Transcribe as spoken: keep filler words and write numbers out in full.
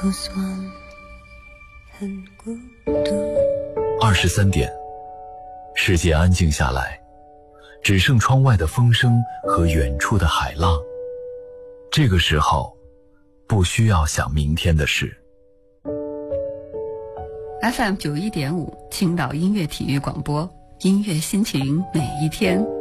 二十三点，世界安静下来，只剩窗外的风声和远处的海浪。这个时候，不需要想明天的事。 F M 九一点五，青岛音乐体育广播，音乐心情每一天。